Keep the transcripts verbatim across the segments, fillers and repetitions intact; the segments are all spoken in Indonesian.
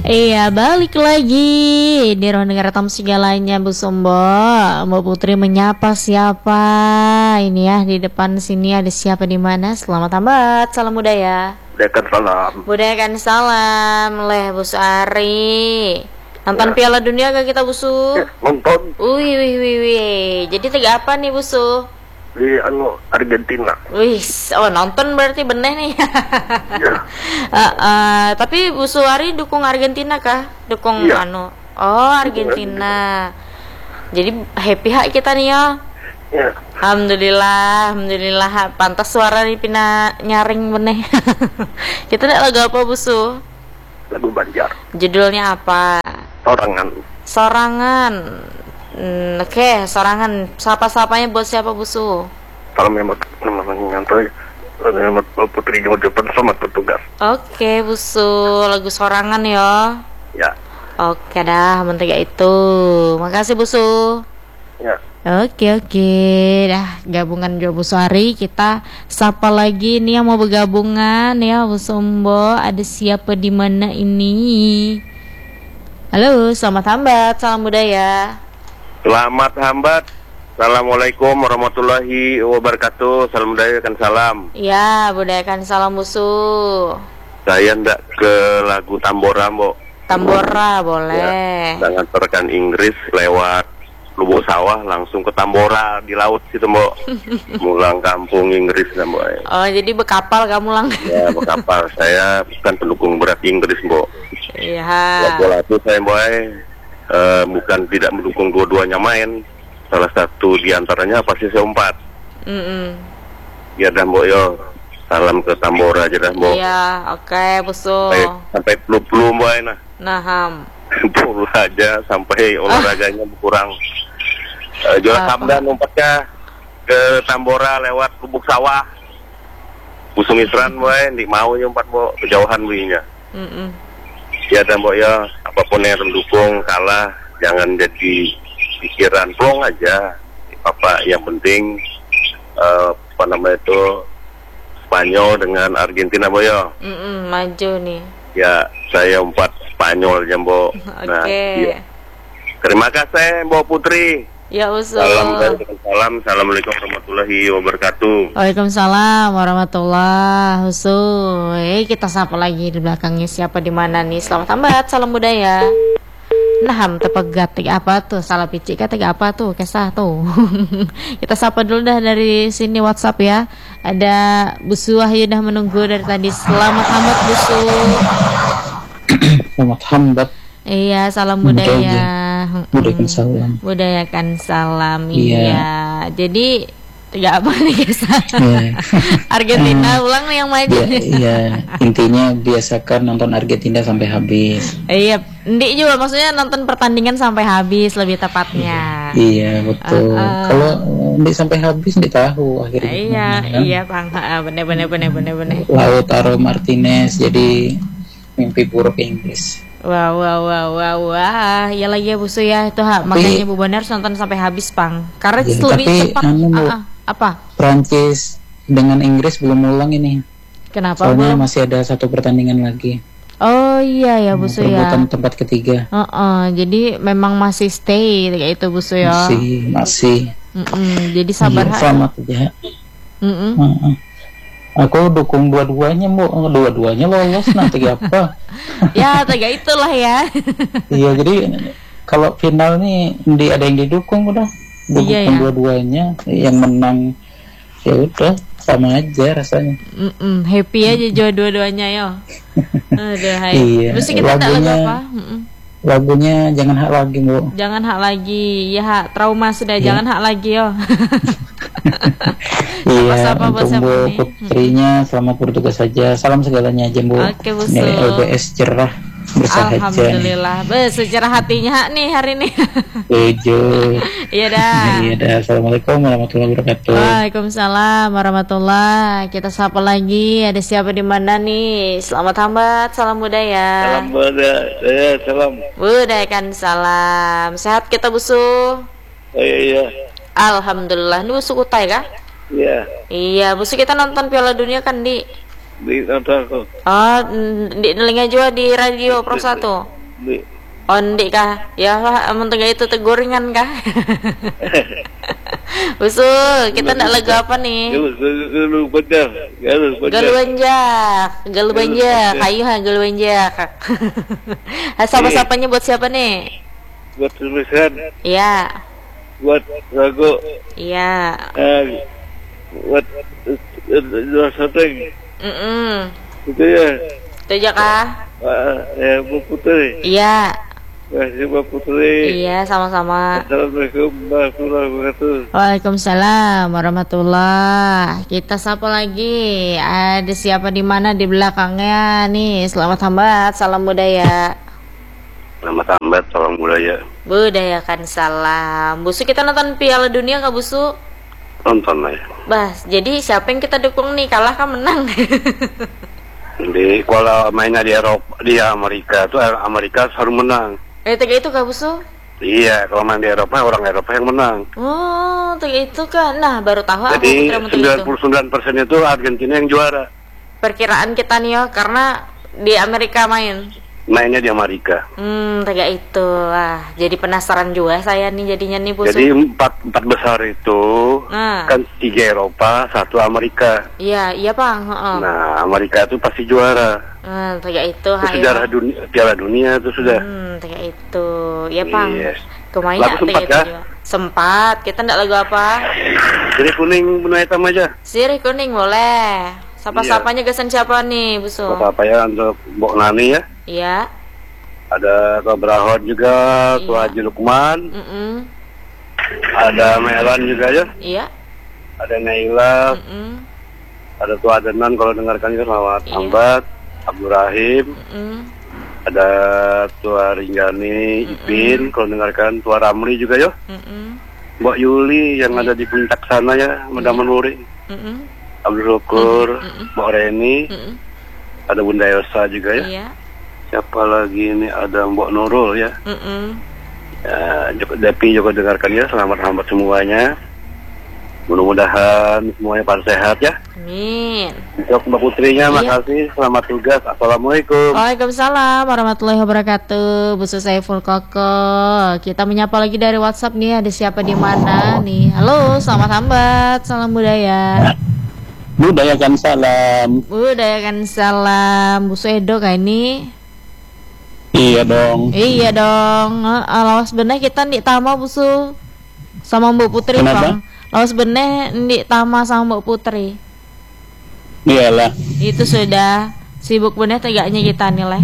Iya, balik lagi di ruang dengar tamu segalanya Bu Sumbo. Mbak Putri menyapa siapa ini ya di depan sini, ada siapa di mana? Selamat tambat, salam budaya. Budayakan salam. Budayakan salam, leh Bu Ari. Nonton ya. Piala Dunia gak kita Busu? Ya, nonton. Wih, wih, wih, wih. Jadi tiga apa nih Busu? Di anu Argentina. Wih, oh nonton berarti bener nih. Ya. uh, uh, tapi Bu Suwari dukung Argentina kah? Dukung ya. anu? Oh Argentina. Jadi happy hak kita nih ya. Ya. Alhamdulillah, alhamdulillah. Pantas suara nih pina nyaring bener. Kita nih lagu apa Bu Su? Lagu Banjar. Judulnya apa? Sorangan. Sorangan. Hmm, Oke, okay, sorangan. Sapa-sapanya buat siapa Bu Su? Salam hemat namanya nyantai. Hemat Putri ngucapin selamat bertugas. Oke okay, Bu Su, lagu sorangan ya. Ya. Oke dah, mentega itu. Makasih Bu Su. Ya. Oke oke, dah gabungan dua Bu Suari, kita sapa lagi nih yang mau bergabungan ya Bu Sumbo. Ada siapa di mana ini? Halo, selamat hambat, salam budaya. Selamat hambat. Assalamualaikum warahmatullahi wabarakatuh. Salam budayakan salam. Ya, budayakan salam musu. Saya ndak ke lagu Tambora, Mbok. Tambora boleh. Ya, dengan rekan Inggris lewat Lubuk Sawah langsung ke Tambora di laut situ, Mbok. Mulang kampung Inggris, Mbok. Oh, jadi berkapal kamu lang. Ya, berkapal. Saya bukan pendukung berat Inggris, Mbok. Iya. Bola itu saya, Mbok. Uh, bukan tidak mendukung dua-duanya main, salah satu diantaranya pasti saya umpat. Mm -mm. Ya dah Mbok yo, salam ke Tambora aja dah Mbok. Iya, oke okay, Busu. Sampai, sampai flu-flu Mbok nah. Nah ham. Bola aja sampai olahraganya ah. berkurang. Uh, Juara Sabdan umpatnya ke Tambora lewat Lubuk Sawah. Busu Misran Mbok, di mau umpat Mbok, kejauhan buinya. Mm -mm. Ya dan Mbok ya, apapun yang mendukung kalah jangan jadi pikiran plong aja. Apa yang penting uh, apa namanya itu Spanyol dengan Argentina Mbok ya. Mm-mm, maju nih. Ya saya umpat Spanyol ya Mbok. Oke. Nah, ya. Terima kasih Mbok Putri. Ya usul. Salam salam. Assalamualaikum warahmatullahi wabarakatuh. Waalaikumsalam warahmatullahi wabarakatuh. Eh, kita sapa lagi di belakangnya siapa di mana nih? Selamat hambat, salam budaya. Nah, ham tepegat tiga apa tuh? Salah picik kan tiga apa tuh? Kesah tuh. Kita sapa dulu dah dari sini WhatsApp ya. Ada Bu Su Wahyu dah menunggu dari tadi. Selamat hambat Bu Su. Selamat hambat. Iya, salam budaya. Budayakan salam. Budayakan salam. Iya. Iya. Jadi tiga apa nih guys? Yeah. Argentina uh, ulang nih yang maju. Iya, iya. Intinya biasakan nonton Argentina sampai habis. Iya, Ndik juga maksudnya nonton pertandingan sampai habis lebih tepatnya. Iya, betul. Uh, uh. Kalau Ndik sampai habis Ndik tahu akhirnya. Iya, kan? iya Bang. Bener bener bener bener bener. Lautaro Martinez jadi mimpi buruk Inggris. Wah wah wah wah wah, ya lagi ya Bu Su ya itu ha, makanya Bu Bonar nonton sampai habis Pang. Karena ya, lebih cepat. Anu, uh, uh, apa? Prancis dengan Inggris belum ulang ini. Kenapa? Soalnya belum? masih ada satu pertandingan lagi. Oh iya ya Bu Su ya. Perebutan tempat ketiga. Uh -uh, jadi memang masih stay kayak itu Bu Su ya. Masih masih. Mm -mm, jadi sabar ya, selamat aja. Mm -mm. Uh -uh. Aku dukung dua-duanya, Mbok. Dua-duanya lolos nanti apa? Ya, tiga itulah ya. Iya, jadi kalau final nih di ada yang didukung udah. Dukung iya, ya? Dua-duanya, yang menang ya udah sama aja rasanya. Mm -mm, happy aja jual dua-duanya yo. Aduh, hai. Iya. Terus kita tak lagu apa? Mm -mm. Lagunya jangan hak lagi, Mbok. Jangan hak lagi. Ya, hak trauma sudah, iya. Jangan hak lagi yo. Iya, untuk Bu Putrinya selamat bertugas saja. Salam segalanya aja Bu. Oke, Bu Su. L B S cerah bersahaja. Alhamdulillah. Be, secerah hatinya nih hari ini. Tujuh. Iya dah. Iya dah. Assalamualaikum warahmatullahi wabarakatuh. Waalaikumsalam warahmatullahi. Kita sapa lagi. Ada siapa di mana nih? Selamat hambat. Salam budaya. Salam budaya. Saya salam. Budayakan salam. Sehat kita Bu Su? Iya iya. Alhamdulillah. Ini Bu Su Kutai kah? Iya. Iya, Bu Su kita nonton Piala Dunia kan di di nonton aku. Oh, di telinga juga di radio Pro satu. Nih. Ondik kah? Ya lah, amun tega itu teguringan kah? Busu, kita ndak lagu apa nih? Galu banjak, galu banjak. Galu banjak, galu banjak, ayo ha galu banjak. Sapa-sapanya buat siapa nih? Buat tulisan, Iya. buat rago, Iya. eh, buat jual sateng, Mm. gitu ya. Itu aja kah? Ah, ya Bu Putri, Iya. terima kasih Bu Putri. Iya, sama-sama. Assalamualaikum warahmatullahi wabarakatuh. Waalaikumsalam warahmatullah. Kita sapa lagi. Ada siapa di mana di belakangnya nih? Selamat hambat, salam budaya. Selamat hambat, salam budaya. Budayakan salam. Busu, kita nonton Piala Dunia nggak Busu? Nonton lah ya. Bas, jadi siapa yang kita dukung nih? Kalah kan menang? Di kalau mainnya di Eropa, di Amerika tuh Amerika harus menang. Eh, tega itu kah Busu? Iya, kalau main di Eropa orang Eropa yang menang. Oh, tega itu kan. Nah, baru tahu aku Jadi putra-putri sembilan itu. puluh sembilan persen itu Argentina yang juara. Perkiraan kita nih yo, karena di Amerika main. Mainnya di Amerika. Hmm, tega itu. Wah, jadi penasaran juga saya nih jadinya nih Busu. Jadi empat empat besar itu Nah. kan tiga Eropa, satu Amerika. Iya, iya Bang. Heeh. Nah, Amerika itu pasti juara. Hmm, tega itu. Itu hayo. sejarah dunia, Piala Dunia itu sudah. Hmm, tega itu. Ya Bang. Yes. Kemarin Lagu sempat tega itu kah? juga. Sempat. Kita ndak lagu apa? Jadi kuning benua hitam aja. Sirih kuning boleh. Sapa-sapanya gasan siapa nih, Busu? Apa apa ya untuk Mbok Nani ya. Iya. Ada Tua Brahot juga, Tua Iya. Haji Lukman, Mm-mm. ada Melan juga ya, Iya. ada Naila, Mm-mm. ada Tua Adenan kalau dengarkan juga selamat Iya. Hambat, Abdul Rahim, Mm-mm. ada Tua Rinjani, Ipin kalau dengarkan, Tua Ramli juga ya, Mm-mm. Mbak Yuli yang ada di puncak sana ya, Medamanuri, Mm-mm. Abdul Syukur, Mm-mm. Mbak Reni, Mm-mm. ada Bunda Yosa juga ya. Iya. Siapa lagi ini, ada Mbak Nurul ya. Mm-mm. Ya, Joko Depi juga dengarkan ya, selamat hambat semuanya. Mudah-mudahan semuanya pada sehat ya. Amin. Untuk Mbak Putrinya, Iya. makasih, selamat tugas, assalamualaikum. Waalaikumsalam warahmatullahi wabarakatuh. Busu Saiful Koko. Kita menyapa lagi dari WhatsApp nih. Ada siapa di mana nih? Halo, selamat hambat. Salam budaya. Budayakan salam. Budayakan salam. Busu Edo kah ini? Iya dong. Iya dong. Eh, Lawas bener kita di Tama Busu sama Mbak Putri Kenapa? Bang. Lawas bener di Tama sama Mbak Putri. Iyalah. Itu sudah sibuk bener tegaknya kita nilai.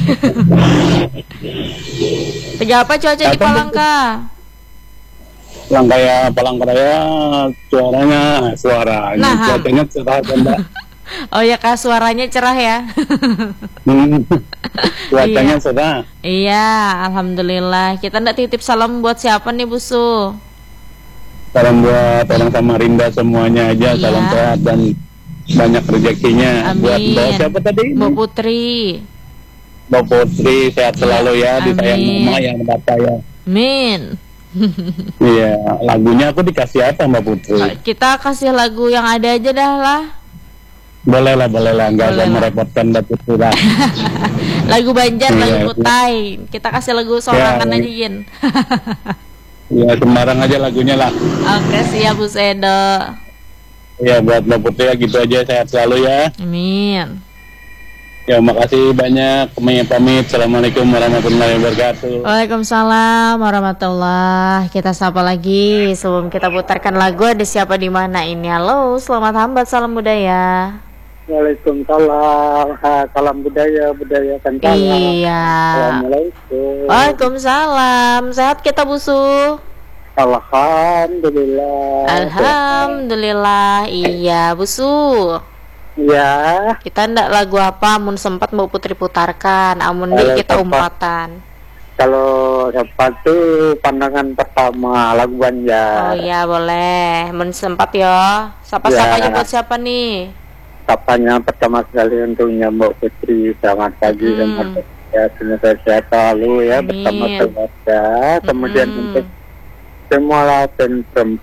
Tega apa cuaca di Apa, Palangka? Langkaya Palangkaraya suaranya suara. Nah, Cuacanya cerah benda. Oh ya kak, suaranya cerah ya. Hmm. Cuacanya Iya. cerah. Iya, alhamdulillah. Kita ndak titip salam buat siapa nih Busu? Salam buat orang Samarinda semuanya aja. Iya. Salam sehat dan banyak rezekinya. Buat Mbak Amin. siapa tadi? Mbak Putri. Mbak Putri sehat selalu ya. Disayang Amin. mama yang mendapat saya. Min. Iya, lagunya aku dikasih apa Mbak Putri? Kita kasih lagu yang ada aja dah lah. Boleh lah, boleh lah, nggak Boleh usah lah. merepotkan Mbak Putri lah. Lagu Banjar, Iya, lagu iya. Kutai. Kita kasih lagu sorangan Iya, aja Yin. Ya sembarang aja lagunya lah. Oke, siap Bu Sedo. Ya buat Mbak Putri ya gitu aja, sehat selalu ya. Amin. Ya makasih banyak, kami pamit. Assalamualaikum warahmatullahi wabarakatuh. Waalaikumsalam warahmatullah. Kita sapa lagi sebelum kita putarkan lagu. Ada siapa di mana ini? Halo, selamat hambat, salam budaya. Waalaikumsalam. Ha, salam budaya, budaya kan salam. Iya. Assalamualaikum. Waalaikumsalam. Sehat kita Busu? Alhamdulillah. Alhamdulillah. Iya Busu. Ya, Kita ndak lagu apa? Amun sempat mau putri putarkan. Amun Kalau di kita sempat. umpatan. kalau sepatu pandangan pertama lagu Oh Banjar. iya boleh. Amun sempat yo. Sapa-sapanya Ya. buat siapa nih? Sapanya pertama sekali untuk Mbak Putri. Selamat pagi, Mm. selamat ya, semoga sehat selalu ya Amin. bersama keluarga. Kemudian Mm-mm. untuk semua lapisan perempat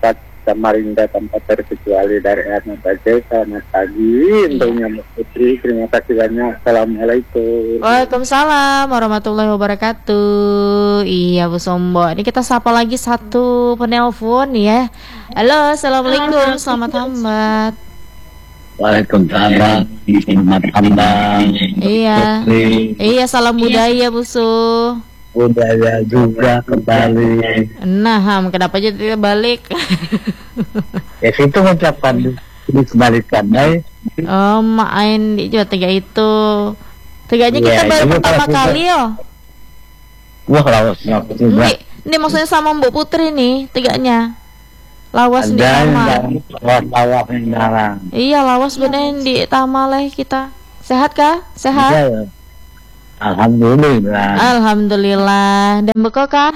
Samarinda tanpa terkecuali dari anak Aceh, selamat pagi. Untuknya Mbak Putri, terima kasih banyak. Assalamualaikum. Waalaikumsalam warahmatullahi wabarakatuh. Iya Bu Sombo, ini kita sapa lagi satu penelpon ya. Halo, assalamualaikum, selamat hambat. Waalaikumsalam, selamat hambat. Iya, iya salam budaya Bu Su. Budaya juga kembali. Nah, Ham, kenapa aja tidak balik? Ya situ mengucapkan dikembalikan, eh. Oh, main di Jawa Tiga itu. Tiganya kita Iya, baru itu pertama kalau kali yo. Wah, lawas juga. Ini, ini maksudnya sama Mbak Putri nih, tiganya. Lawas di Ada Tama. yang lawas yang jarang. Iya, lawas bener di Tama leh kita. Sehat kah? Sehat? Iya, alhamdulillah. Alhamdulillah. Dan bekal kah?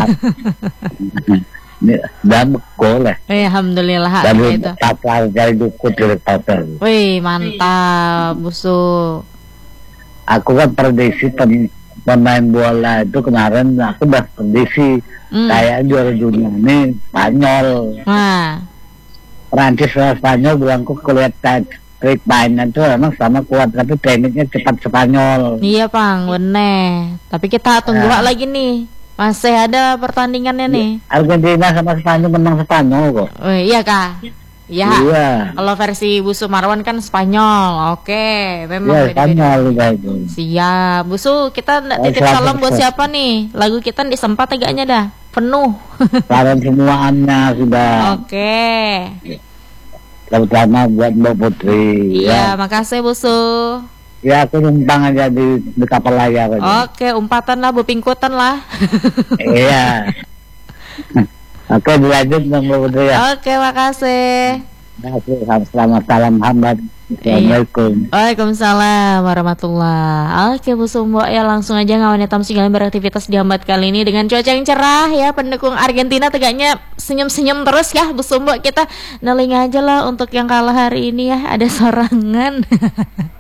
Dan boleh. Eh, alhamdulillah Dari itu. kapal dari dukun dari kapal. Wih, mantap, Busu. Aku kan prediksi pen, pemain bola itu kemarin aku udah prediksi Hmm. kayak juara dunia ini Spanyol. Nah, Prancis sama Spanyol bilang kok kelihatan trik mainnya tuh emang sama kuat tapi tekniknya cepat Spanyol. iya Pang, bener. Tapi kita tunggu Nah. lagi nih. Masih ada pertandingannya nih. Argentina sama Spanyol menang Spanyol kok. Oh, iya kah? Iya. Iya. Kalau versi Bu Sumarwan kan Spanyol. Oke, memang Iya beda-beda. Spanyol juga itu. Siap, Bu Su, kita ndak titip selamat salam buat siang. siapa nih? Lagu kita disempat agaknya dah penuh. Salam semuanya sudah. Oke. Terutama buat Mbak Putri. Iya, Ya. makasih Bu Su. Ya aku numpang aja di, di kapal layar aja. Oke, umpatan lah, Bu Pingkutan lah. Iya. Oke dilanjut Mbak Putri ya. Oke, makasih. Selamat salam hambat. Assalamualaikum. Waalaikumsalam warahmatullah. Oke Bu Sumbo, ya langsung aja ngawan hitam segala beraktivitas di Hambat kali ini dengan cuaca yang cerah ya. Pendukung Argentina tegaknya senyum-senyum terus ya Bu Sumbo. Kita neling aja lah untuk yang kalah hari ini ya, ada sorangan.